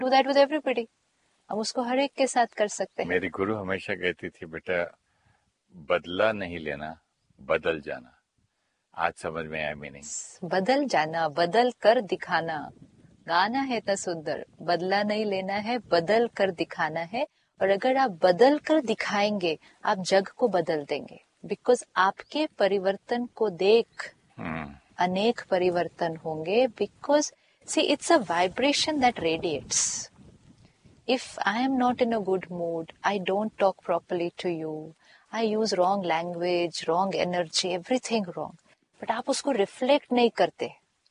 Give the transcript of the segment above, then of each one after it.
Do that with everybody. हम उसको हर एक के साथ कर सकते हैं। मेरी गुरु हमेशा कहती थी, बेटा बदला नहीं लेना, बदल जाना। आज समझ में आया मीनिंग। बदल जाना, बदल कर दिखाना। गाना है इतना सुंदर, बदला नहीं लेना है, बदल कर दिखाना है। और अगर आप बदल कर दिखाएंगे, आप जग को बदल देंगे। बिकॉज आपके परिवर्तन को देख अनेक परिवर्तन होंगे। Because see it's a vibration that radiates. If I am not in a good mood, I don't talk properly to you, I use wrong language, wrong energy, everything wrong. But आप उसको reflect नहीं करते,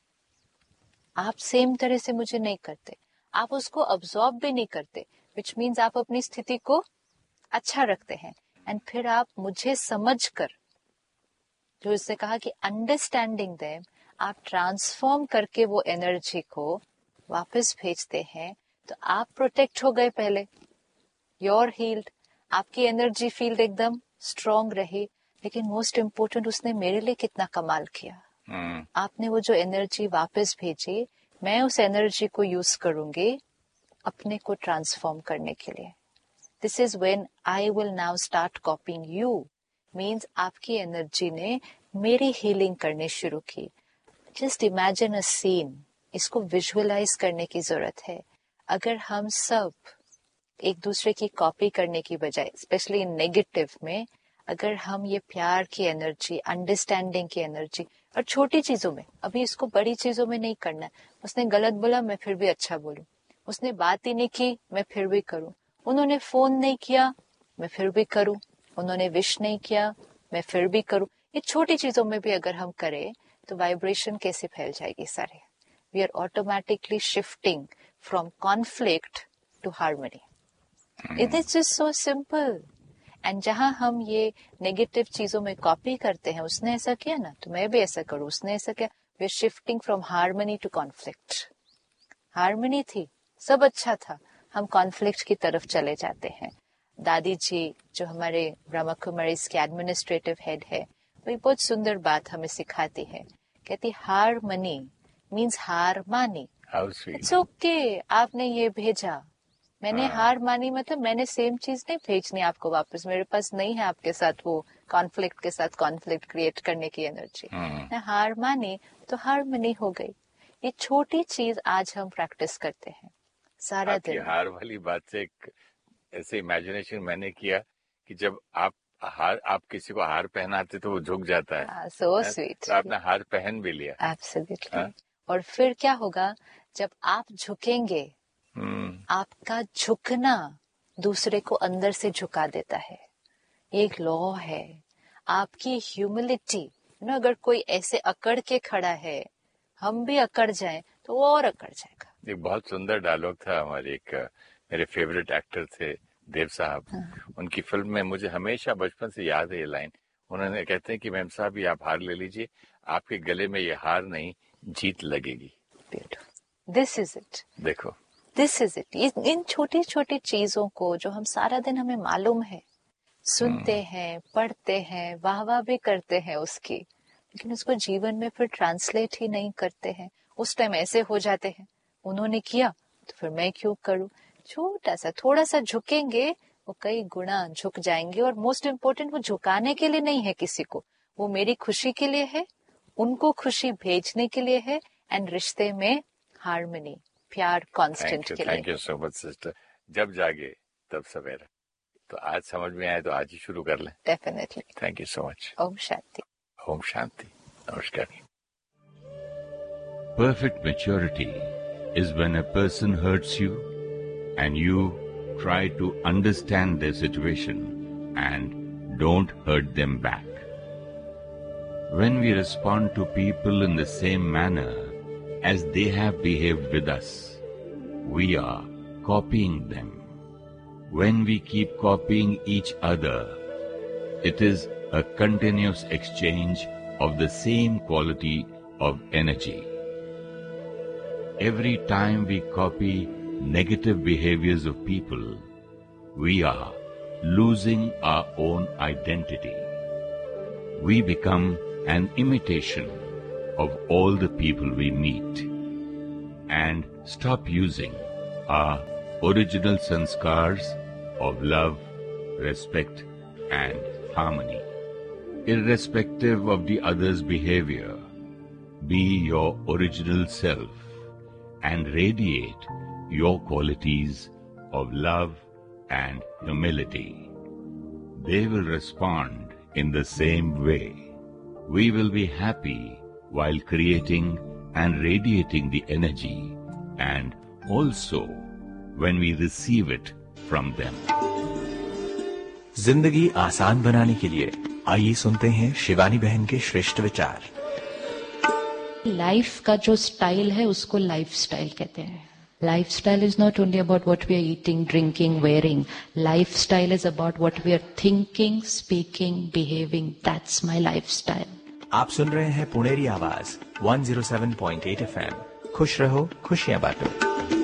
आप same तरह से मुझे नहीं करते, आप उसको अब्सॉर्ब भी नहीं करते, विच मीन्स आप अपनी स्थिति को अच्छा रखते हैं। एंड फिर आप मुझे समझकर, जो इसने कहा कि अंडरस्टैंडिंग देम, आप ट्रांसफॉर्म करके वो एनर्जी को वापस भेजते हैं। तो आप प्रोटेक्ट हो गए पहले, योर हील्ड, आपकी एनर्जी फील्ड एकदम स्ट्रॉन्ग रही। लेकिन मोस्ट इम्पोर्टेंट, उसने मेरे लिए कितना कमाल किया। आपने वो जो एनर्जी वापस भेजी, मैं उस एनर्जी को यूज करूंगी अपने को ट्रांसफॉर्म करने के लिए। This is when I will now start कॉपिंग you. Means आपकी एनर्जी ने मेरी हीलिंग करनी शुरू की। जस्ट इमेजिन अ सीन, इसको विजुअलाइज करने की जरूरत है। अगर हम सब एक दूसरे की कॉपी करने की बजाय, स्पेशली इन नेगेटिव में, अगर हम ये प्यार की एनर्जी, अंडरस्टैंडिंग की एनर्जी, और छोटी चीजों में, अभी इसको बड़ी चीजों में नहीं करना है। उसने गलत बोला, मैं फिर भी अच्छा बोलूं। उसने बात ही नहीं की, मैं फिर भी करूं। उन्होंने फोन नहीं किया, मैं फिर भी करूं। उन्होंने विश नहीं किया, मैं फिर भी करूं। ये छोटी चीजों में भी अगर हम करें तो वाइब्रेशन कैसे फैल जाएगी सारे। We are automatically shifting from conflict to harmony. It is just so simple. And जहां हम ये नेगेटिव चीजों में कॉपी करते हैं, उसने ऐसा किया ना तो मैं भी ऐसा करूं, उसने ऐसा किया, we are shifting from harmony to conflict. Harmony थी, सब अच्छा था, हम कॉन्फ्लिक्ट की तरफ चले जाते हैं। दादी जी, जो हमारे ब्रह्मा कुमारीज के एडमिनिस्ट्रेटिव हेड है, वही बहुत सुंदर बात हमें सिखाती है। कहती हार्मनी मीन्स हार मानी। इट्स ओके, आपने ये भेजा, मैंने हार मानी, मतलब मैंने सेम चीज नहीं भेजनी आपको वापस। मेरे पास नहीं है आपके साथ वो कॉन्फ्लिक्ट के साथ कॉन्फ्लिक्ट क्रिएट करने की एनर्जी। मैं हार मानी तो हार्मनी हो गई। ये छोटी चीज आज हम प्रैक्टिस करते हैं सारा दिन। हार वाली बात से एक ऐसे इमेजिनेशन मैंने किया कि जब आप किसी को हार पहनाते तो वो झुक जाता है। So sweet. तो आपने हार पहन भी लिया। एब्सोल्युटली। और फिर क्या होगा, जब आप झुकेंगे, आपका झुकना दूसरे को अंदर से झुका देता है। एक लॉ है, आपकी ह्यूमिलिटी, अगर कोई ऐसे अकड़ के खड़ा है, हम भी अकड़ जाएं तो वो और अकड़ जाएगा। एक बहुत सुंदर डायलॉग था हमारे एक मेरे फेवरेट एक्टर थे देव साहब। उनकी फिल्म में मुझे हमेशा बचपन से याद है ये लाइन। उन्होंने कहते हैं कि मैम साहब ये आप हार ले लीजिए, आपके गले में ये हार नहीं जीत लगेगी। This is it. देखो, दिस इज इट। इन छोटी छोटी चीजों को जो हम सारा दिन, हमें मालूम है, सुनते हैं, पढ़ते हैं, वाह वाह भी करते हैं उसकी, लेकिन उसको जीवन में फिर ट्रांसलेट ही नहीं करते हैं। उस टाइम ऐसे हो जाते हैं, उन्होंने किया तो फिर मैं क्यों करूं। छोटा सा, थोड़ा सा झुकेंगे, वो कई गुना झुक जाएंगे। और मोस्ट इम्पोर्टेंट, वो झुकाने के लिए नहीं है किसी को, वो मेरी खुशी के लिए है, उनको खुशी भेजने के लिए है। एंड रिश्ते में हार्मनी, प्यार कांस्टेंट के लिए। Thank you so much sister. जब जागे तब सवेरा। तो आज समझ में आए तो आज ही शुरू कर लें। Definitely. Thank you so much. Om Shanti. Om Shanti. नमस्कार। Perfect maturity is when a person hurts you and you try to understand their situation and don't hurt them back. When we respond to people in the same manner as they have behaved with us, we are copying them. When we keep copying each other, it is a continuous exchange of the same quality of energy. Every time we copy negative behaviors of people, we are losing our own identity. We become an imitation of all the people we meet and stop using are original sanskars of love, respect, and harmony. Irrespective of the other's behavior, be your original self and radiate your qualities of love and humility. They will respond in the same way. We will be happy while creating and radiating the energy, and also when we receive it from them. जिंदगी आसान बनाने के लिए आइए सुनते हैं शिवानी बहन के श्रेष्ठ विचार। लाइफ का जो स्टाइल है उसको लाइफ स्टाइल कहते हैं। Life style is not only about what we are eating, drinking, wearing. Life style is about what we are thinking, speaking, behaving. That's my life style. आप सुन रहे हैं पुणेरी आवाज 107.8 FM। खुश रहो, खुशियां बांटो।